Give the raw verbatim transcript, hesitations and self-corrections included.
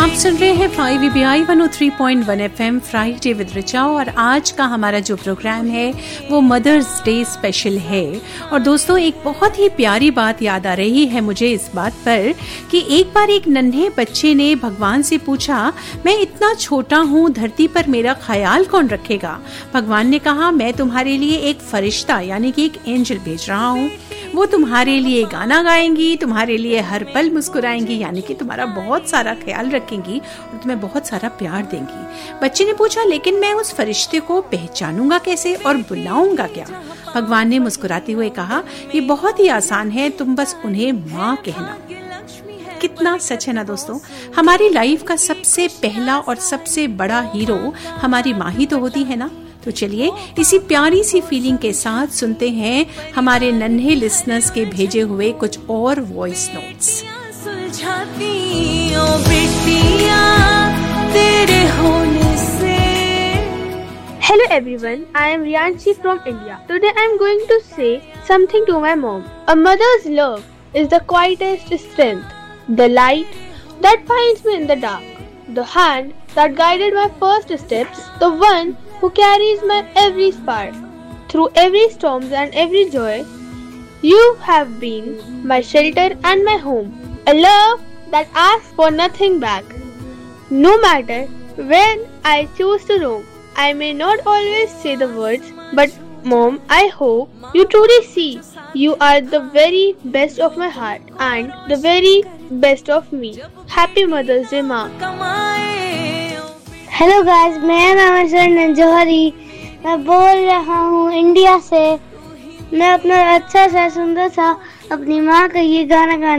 आप सुन रहे हैं five E B I one O three point one F M Friday with Richa और आज का हमारा जो प्रोग्राम है वो मदर्स डे स्पेशल है। और दोस्तों एक बहुत ही प्यारी बात याद आ रही है मुझे इस बात पर कि एक बार एक नन्हे बच्चे ने भगवान से पूछा, मैं इतना छोटा हूँ, धरती पर मेरा ख्याल कौन रखेगा? भगवान ने कहा, मैं तुम्हारे लिए एक फरिश्ता यानी कि एक एंजल भेज रहा हूँ। वो तुम्हारे लिए गाना गाएंगी, तुम्हारे लिए हर पल मुस्कुराएंगी, यानी कि तुम्हारा बहुत सारा ख्याल रखेंगी और तुम्हें बहुत सारा प्यार देंगी। बच्चे ने पूछा, लेकिन मैं उस फरिश्ते को पहचानूंगा कैसे और बुलाऊंगा क्या? भगवान ने मुस्कुराते हुए कहा, ये बहुत ही आसान है, तुम बस उन्हें माँ कहना। कितना सच है ना दोस्तों। हमारी लाइफ का सबसे पहला और सबसे बड़ा हीरो हमारी माँ ही तो होती है ना। तो चलिए इसी प्यारी सी फीलिंग के साथ सुनते हैं हमारे नन्हे लिसनर्स के भेजे हुए कुछ और voice notes. Hello everyone, I am Riyanshi from India. Today I am going to say something to my mom. A mother's love is the quietest strength, the light that finds me in the dark, the hand that guided my first steps, the one who carries my every spark. Through every storm and every joy, you have been my shelter and my home. A love that asks for nothing back. No matter when I choose to roam, I may not always say the words, but Mom, I hope you truly see you are the very best of my heart and the very best of me. Happy Mother's Day, Ma. Hello guys, मेरा नाम है सरन जौहरी। मैं बोल रहा हूँ India से। मैं अपना अच्छा सा सुंदर सा अपनी माँ का ये गाना गाना